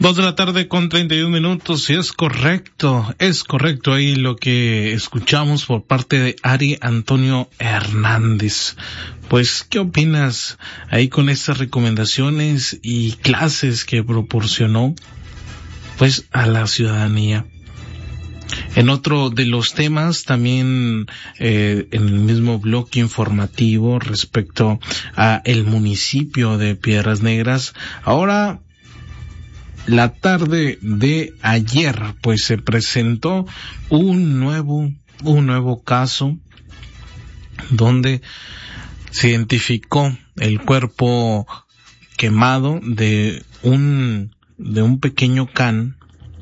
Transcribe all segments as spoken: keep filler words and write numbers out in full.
Dos de la tarde con treinta y un minutos, y es correcto, es correcto ahí lo que escuchamos por parte de Ari Antonio Hernández. Pues, ¿qué opinas ahí con estas recomendaciones y clases que proporcionó, pues, a la ciudadanía? En otro de los temas, también eh, en el mismo bloque informativo respecto a el municipio de Piedras Negras, ahora la tarde de ayer, pues se presentó un nuevo, un nuevo caso donde se identificó el cuerpo quemado de un, de un pequeño can,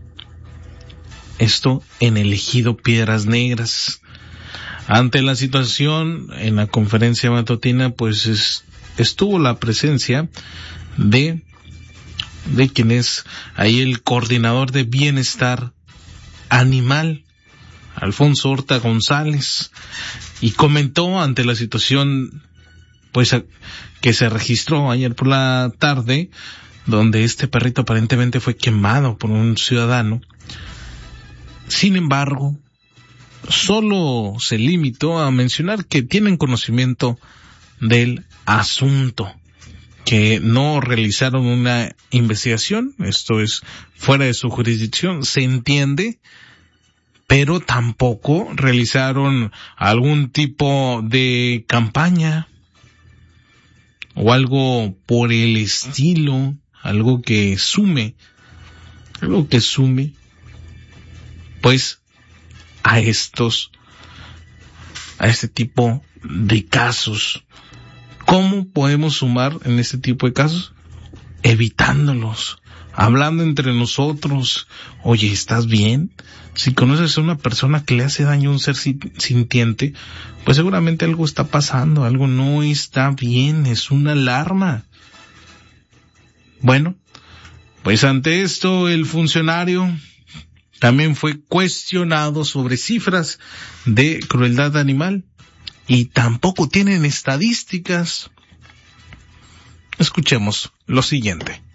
esto en el ejido Piedras Negras. Ante la situación, en la conferencia matutina, pues es, estuvo la presencia de de quien es ahí el coordinador de bienestar animal, Alfonso Horta González, y comentó ante la situación pues que se registró ayer por la tarde, donde este perrito aparentemente fue quemado por un ciudadano. Sin embargo, solo se limitó a mencionar que tienen conocimiento del asunto, que no realizaron una investigación, esto es fuera de su jurisdicción, se entiende, pero tampoco realizaron algún tipo de campaña o algo por el estilo, algo que sume, algo que sume, pues, a estos, a este tipo de casos. ¿Cómo podemos sumar en este tipo de casos? Evitándolos, hablando entre nosotros. Oye, ¿estás bien? Si conoces a una persona que le hace daño a un ser sintiente, pues seguramente algo está pasando, algo no está bien, es una alarma. Bueno, pues ante esto el funcionario también fue cuestionado sobre cifras de crueldad animal. Y tampoco tienen estadísticas. Escuchemos lo siguiente.